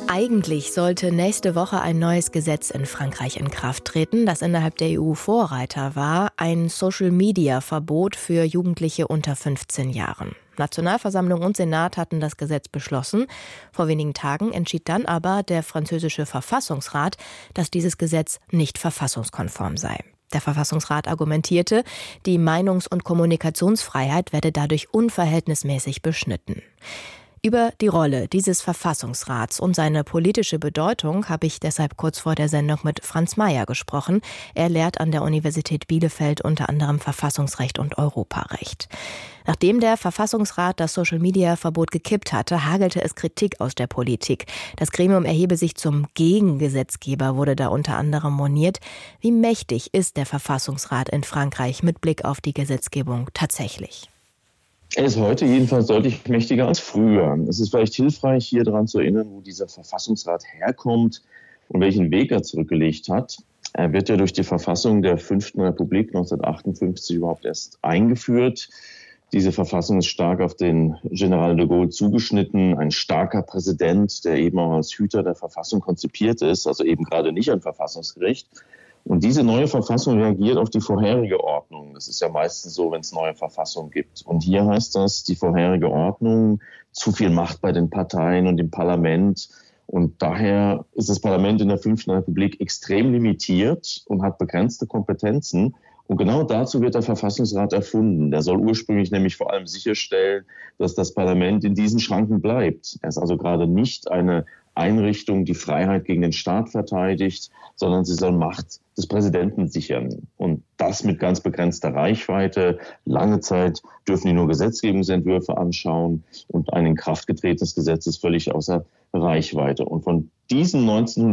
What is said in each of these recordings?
Eigentlich sollte nächste Woche ein neues Gesetz in Frankreich in Kraft treten, das innerhalb der EU Vorreiter war, ein Social-Media-Verbot für Jugendliche unter 15 Jahren. Nationalversammlung und Senat hatten das Gesetz beschlossen. Vor wenigen Tagen entschied dann aber der französische Verfassungsrat, dass dieses Gesetz nicht verfassungskonform sei. Der Verfassungsrat argumentierte, die Meinungs- und Kommunikationsfreiheit werde dadurch unverhältnismäßig beschnitten. Über die Rolle dieses Verfassungsrats und seine politische Bedeutung habe ich deshalb kurz vor der Sendung mit Franz Mayer gesprochen. Er lehrt an der Universität Bielefeld unter anderem Verfassungsrecht und Europarecht. Nachdem der Verfassungsrat das Social-Media-Verbot gekippt hatte, hagelte es Kritik aus der Politik. Das Gremium erhebe sich zum Gegengesetzgeber, wurde da unter anderem moniert. Wie mächtig ist der Verfassungsrat in Frankreich mit Blick auf die Gesetzgebung tatsächlich? Er ist heute jedenfalls deutlich mächtiger als früher. Es ist vielleicht hilfreich, hier daran zu erinnern, wo dieser Verfassungsrat herkommt und welchen Weg er zurückgelegt hat. Er wird ja durch die Verfassung der 5. Republik 1958 überhaupt erst eingeführt. Diese Verfassung ist stark auf den General de Gaulle zugeschnitten. Ein starker Präsident, der eben auch als Hüter der Verfassung konzipiert ist, also eben gerade nicht ein Verfassungsgericht. Und diese neue Verfassung reagiert auf die vorherige Ordnung. Das ist ja meistens so, wenn es neue Verfassungen gibt. Und hier heißt das, die vorherige Ordnung, zu viel Macht bei den Parteien und im Parlament. Und daher ist das Parlament in der 5. Republik extrem limitiert und hat begrenzte Kompetenzen. Und genau dazu wird der Verfassungsrat erfunden. Der soll ursprünglich nämlich vor allem sicherstellen, dass das Parlament in diesen Schranken bleibt. Er ist also gerade nicht eine Einrichtung, die Freiheit gegen den Staat verteidigt, sondern sie soll Macht des Präsidenten sichern. Und das mit ganz begrenzter Reichweite. Lange Zeit dürfen die nur Gesetzgebungsentwürfe anschauen und ein in Kraft getretenes Gesetz ist völlig außer Reichweite. Und von diesem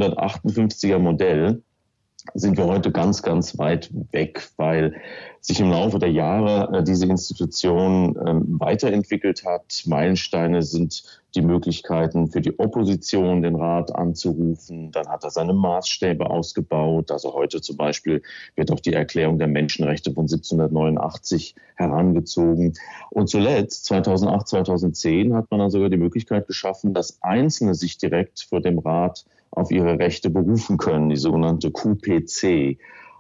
1958er Modell sind wir heute ganz, ganz weit weg, weil sich im Laufe der Jahre diese Institution weiterentwickelt hat. Meilensteine sind die Möglichkeiten für die Opposition, den Rat anzurufen. Dann hat er seine Maßstäbe ausgebaut. Also heute zum Beispiel wird auch die Erklärung der Menschenrechte von 1789 herangezogen. Und zuletzt, 2008, 2010, hat man dann sogar die Möglichkeit geschaffen, dass Einzelne sich direkt vor dem Rat auf ihre Rechte berufen können, die sogenannte QPC.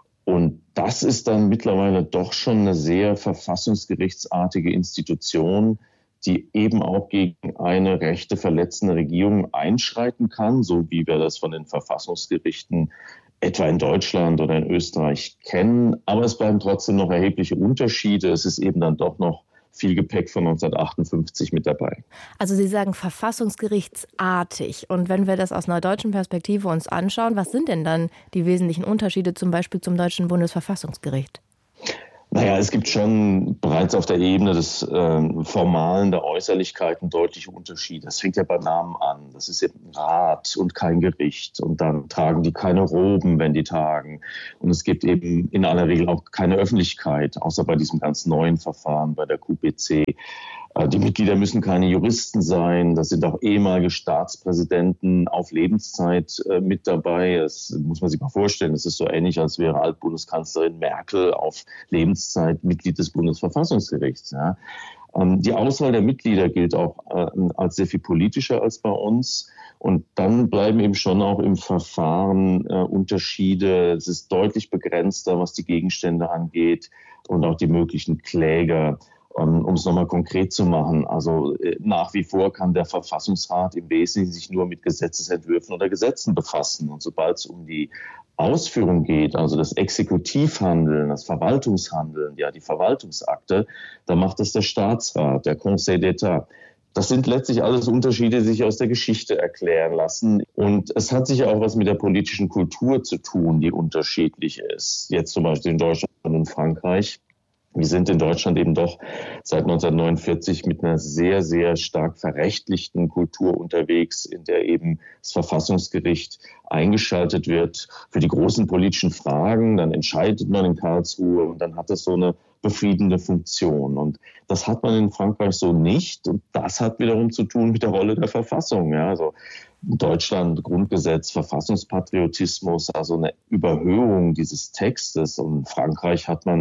Und das ist dann mittlerweile doch schon eine sehr verfassungsgerichtsartige Institution, die eben auch gegen eine Rechte verletzende Regierung einschreiten kann, so wie wir das von den Verfassungsgerichten etwa in Deutschland oder in Österreich kennen. Aber es bleiben trotzdem noch erhebliche Unterschiede. Es ist eben dann doch noch viel Gepäck von 1958 mit dabei. Also Sie sagen verfassungsgerichtsartig. Und wenn wir das aus einer deutschen Perspektive uns anschauen, was sind denn dann die wesentlichen Unterschiede zum Beispiel zum deutschen Bundesverfassungsgericht? Naja, es gibt schon bereits auf der Ebene des Formalen, der Äußerlichkeiten deutliche Unterschiede. Das fängt ja beim Namen an. Das ist eben ein Rat und kein Gericht. Und dann tragen die keine Roben, wenn die tagen. Und es gibt eben in aller Regel auch keine Öffentlichkeit, außer bei diesem ganz neuen Verfahren bei der QPC. Die Mitglieder müssen keine Juristen sein. Das sind auch ehemalige Staatspräsidenten auf Lebenszeit mit dabei. Das muss man sich mal vorstellen. Das ist so ähnlich, als wäre Altbundeskanzlerin Merkel auf Lebenszeit Mitglied des Bundesverfassungsgerichts. Ja. Die Auswahl der Mitglieder gilt auch als sehr viel politischer als bei uns. Und dann bleiben eben schon auch im Verfahren Unterschiede. Es ist deutlich begrenzter, was die Gegenstände angeht und auch die möglichen Kläger. Um es nochmal konkret zu machen, also nach wie vor kann der Verfassungsrat im Wesentlichen sich nur mit Gesetzesentwürfen oder Gesetzen befassen. Und sobald es um die Ausführung geht, also das Exekutivhandeln, das Verwaltungshandeln, ja die Verwaltungsakte, da macht es der Staatsrat, der Conseil d'État. Das sind letztlich alles Unterschiede, die sich aus der Geschichte erklären lassen. Und es hat sicher auch was mit der politischen Kultur zu tun, die unterschiedlich ist. Jetzt zum Beispiel in Deutschland und Frankreich. Wir sind in Deutschland eben doch seit 1949 mit einer sehr, sehr stark verrechtlichten Kultur unterwegs, in der eben das Verfassungsgericht eingeschaltet wird für die großen politischen Fragen. Dann entscheidet man in Karlsruhe und dann hat das so eine befriedende Funktion. Und das hat man in Frankreich so nicht. Und das hat wiederum zu tun mit der Rolle der Verfassung. Ja, also Deutschland, Grundgesetz, Verfassungspatriotismus, also eine Überhöhung dieses Textes. Und in Frankreich hat man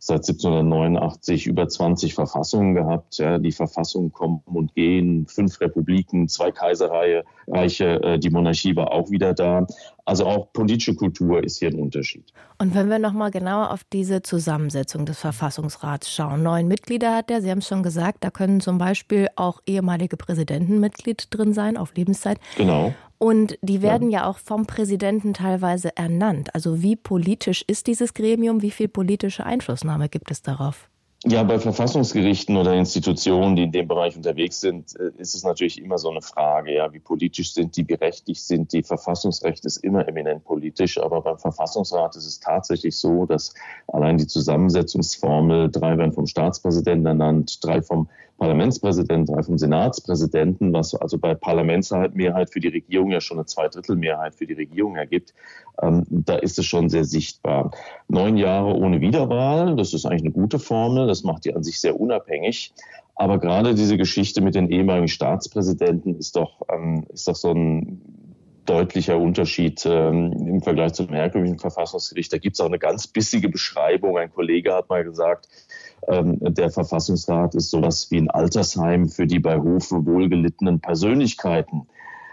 seit 1789 über 20 Verfassungen gehabt. Ja, die Verfassungen kommen und gehen, 5 Republiken, 2 Kaiserreiche, die Monarchie war auch wieder da. Also auch politische Kultur ist hier ein Unterschied. Und wenn wir nochmal genauer auf diese Zusammensetzung des Verfassungsrats schauen. 9 Mitglieder hat er, Sie haben es schon gesagt, da können zum Beispiel auch ehemalige Präsidenten Mitglied drin sein, auf Lebenszeit. Genau. Und die werden ja auch vom Präsidenten teilweise ernannt. Also wie politisch ist dieses Gremium? Wie viel politische Einflussnahme gibt es darauf? Ja, bei Verfassungsgerichten oder Institutionen, die in dem Bereich unterwegs sind, ist es natürlich immer so eine Frage, ja, wie politisch sind die, wie rechtlich sind die. Verfassungsrecht ist immer eminent politisch, aber beim Verfassungsrat ist es tatsächlich so, dass allein die Zusammensetzungsformel, 3 werden vom Staatspräsidenten ernannt, 3 vom Parlamentspräsidenten, 3 vom Senatspräsidenten, was also bei Parlamentsmehrheit für die Regierung ja schon eine Zweidrittelmehrheit für die Regierung ergibt. Da ist es schon sehr sichtbar. 9 Jahre ohne Wiederwahl, das ist eigentlich eine gute Formel, das macht die an sich sehr unabhängig. Aber gerade diese Geschichte mit den ehemaligen Staatspräsidenten ist doch so ein deutlicher Unterschied im Vergleich zum herkömmlichen Verfassungsgericht. Da gibt es auch eine ganz bissige Beschreibung. Ein Kollege hat mal gesagt, der Verfassungsrat ist sowas wie ein Altersheim für die bei Hofe wohlgelittenen Persönlichkeiten.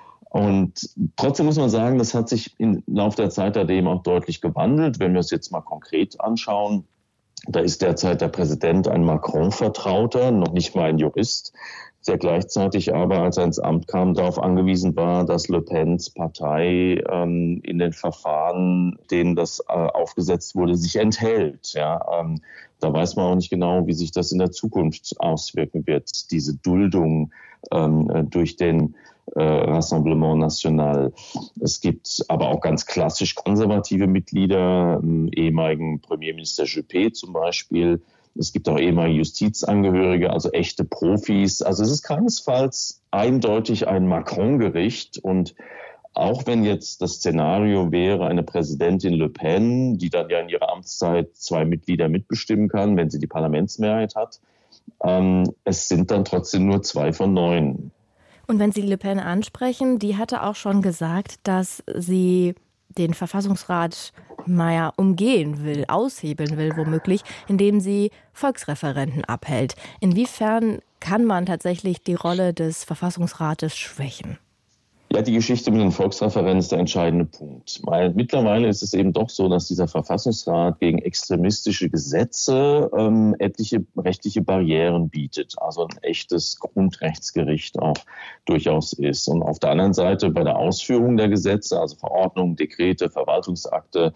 Und trotzdem muss man sagen, das hat sich im Laufe der Zeit eben auch deutlich gewandelt. Wenn wir es jetzt mal konkret anschauen, da ist derzeit der Präsident ein Macron-Vertrauter, noch nicht mal ein Jurist, der gleichzeitig aber, als er ins Amt kam, darauf angewiesen war, dass Le Pens Partei in den Verfahren, denen das aufgesetzt wurde, sich enthält. Ja, da weiß man auch nicht genau, wie sich das in der Zukunft auswirken wird, diese Duldung durch den Rassemblement National. Es gibt aber auch ganz klassisch konservative Mitglieder, ehemaligen Premierminister Juppé zum Beispiel. Es gibt auch ehemalige Justizangehörige, also echte Profis. Also es ist keinesfalls eindeutig ein Macron-Gericht. Und auch wenn jetzt das Szenario wäre, eine Präsidentin Le Pen, die dann ja in ihrer Amtszeit 2 Mitglieder mitbestimmen kann, wenn sie die Parlamentsmehrheit hat, es sind dann trotzdem nur 2 von 9. Und wenn Sie Le Pen ansprechen, die hatte auch schon gesagt, dass sie den Verfassungsrat umgehen will, aushebeln will womöglich, indem sie Volksreferenden abhält. Inwiefern kann man tatsächlich die Rolle des Verfassungsrates schwächen? Ja, die Geschichte mit den Volksreferenden ist der entscheidende Punkt. Weil mittlerweile ist es eben doch so, dass dieser Verfassungsrat gegen extremistische Gesetze etliche rechtliche Barrieren bietet. Also ein echtes Grundrechtsgericht auch durchaus ist. Und auf der anderen Seite bei der Ausführung der Gesetze, also Verordnungen, Dekrete, Verwaltungsakte,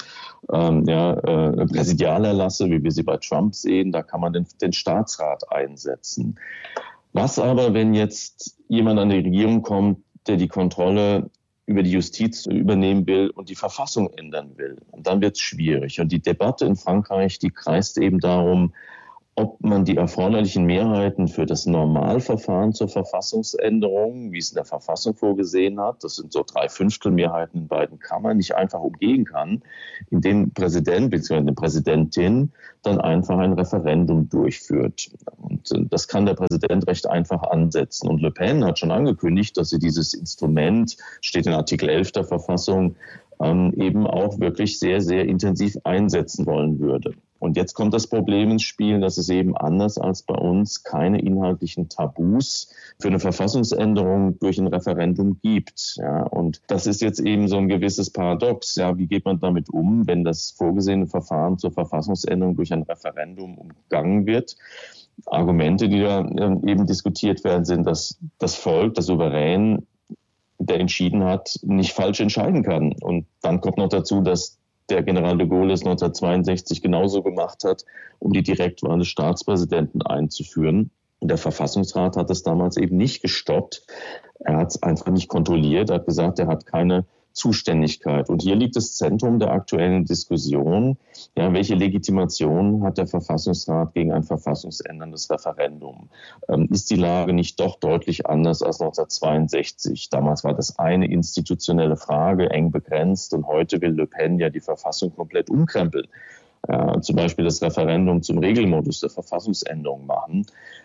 Präsidialerlasse, wie wir sie bei Trump sehen, da kann man den Staatsrat einsetzen. Was aber, wenn jetzt jemand an die Regierung kommt, der die Kontrolle über die Justiz übernehmen will und die Verfassung ändern will? Und dann wird es schwierig. Und die Debatte in Frankreich, die kreist eben darum, ob man die erforderlichen Mehrheiten für das Normalverfahren zur Verfassungsänderung, wie es in der Verfassung vorgesehen hat, das sind so 3/5 Mehrheiten in beiden Kammern, nicht einfach umgehen kann, indem Präsident bzw. Präsidentin dann einfach ein Referendum durchführt. Und das kann der Präsident recht einfach ansetzen. Und Le Pen hat schon angekündigt, dass sie dieses Instrument, steht in Artikel 11 der Verfassung, eben auch wirklich sehr, sehr intensiv einsetzen wollen würde. Und jetzt kommt das Problem ins Spiel, dass es eben anders als bei uns keine inhaltlichen Tabus für eine Verfassungsänderung durch ein Referendum gibt. Ja, und das ist jetzt eben so ein gewisses Paradox. Ja, wie geht man damit um, wenn das vorgesehene Verfahren zur Verfassungsänderung durch ein Referendum umgangen wird? Argumente, die da eben diskutiert werden, sind, dass das Volk, der Souverän, der entschieden hat, nicht falsch entscheiden kann. Und dann kommt noch dazu, dass der General de Gaulle es 1962 genauso gemacht hat, um die Direktwahl des Staatspräsidenten einzuführen. Und der Verfassungsrat hat das damals eben nicht gestoppt. Er hat es einfach nicht kontrolliert, er hat gesagt, er hat keine Zuständigkeit. Und hier liegt das Zentrum der aktuellen Diskussion. Ja, welche Legitimation hat der Verfassungsrat gegen ein verfassungsänderndes Referendum? Ist die Lage nicht doch deutlich anders als 1962? Damals war das eine institutionelle Frage, eng begrenzt, und heute will Le Pen ja die Verfassung komplett umkrempeln. Zum Beispiel das Referendum zum Regelmodus der Verfassungsänderung machen.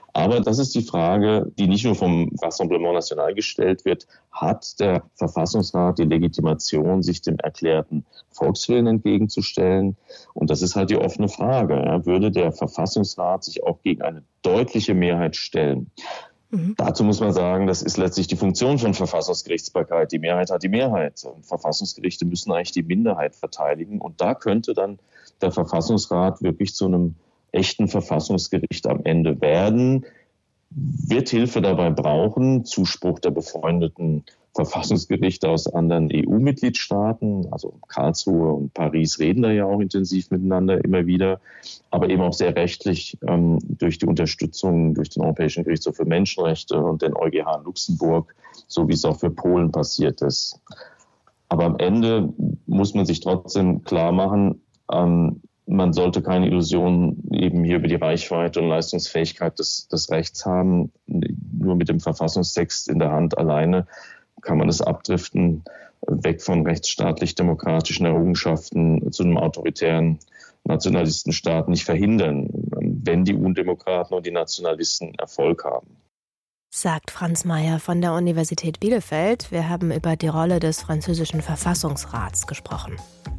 Aber das ist die Frage, die nicht nur vom Rassemblement National gestellt wird. Hat der Verfassungsrat die Legitimation, sich dem erklärten Volkswillen entgegenzustellen? Und das ist halt die offene Frage. Ja. Würde der Verfassungsrat sich auch gegen eine deutliche Mehrheit stellen? Dazu muss man sagen, das ist letztlich die Funktion von Verfassungsgerichtsbarkeit. Die Mehrheit hat die Mehrheit. Und Verfassungsgerichte müssen eigentlich die Minderheit verteidigen. Und da könnte dann der Verfassungsrat wirklich zu einem echten Verfassungsgericht am Ende werden, wird Hilfe dabei brauchen, Zuspruch der befreundeten Verfassungsgerichte aus anderen EU-Mitgliedstaaten, also Karlsruhe und Paris reden da ja auch intensiv miteinander immer wieder, aber eben auch sehr rechtlich durch die Unterstützung durch den Europäischen Gerichtshof für Menschenrechte und den EuGH in Luxemburg, so wie es auch für Polen passiert ist. Aber am Ende muss man sich trotzdem klar machen, man sollte keine Illusionen eben hier über die Reichweite und Leistungsfähigkeit des Rechts haben. Nur mit dem Verfassungstext in der Hand alleine kann man es abdriften, weg von rechtsstaatlich-demokratischen Errungenschaften zu einem autoritären Nationalistenstaat nicht verhindern, wenn die Undemokraten und die Nationalisten Erfolg haben. Sagt Franz Mayer von der Universität Bielefeld. Wir haben über die Rolle des französischen Verfassungsrats gesprochen.